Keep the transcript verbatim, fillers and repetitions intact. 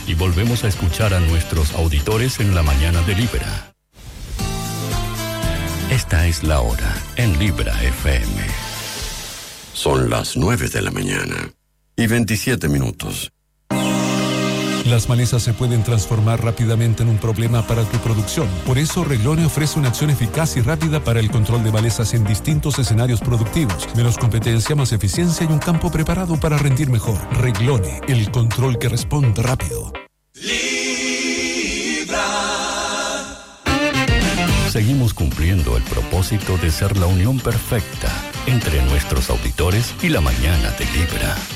y volvemos a escuchar a nuestros auditores en la mañana de Libra. Esta es la hora en Libra F M. Son las nueve de la mañana y veintisiete minutos. Las malezas se pueden transformar rápidamente en un problema para tu producción. Por eso, Reglone ofrece una acción eficaz y rápida para el control de malezas en distintos escenarios productivos. Menos competencia, más eficiencia y un campo preparado para rendir mejor. Reglone, el control que responde rápido. Libra. Seguimos cumpliendo el propósito de ser la unión perfecta entre nuestros auditores y la mañana de Libra.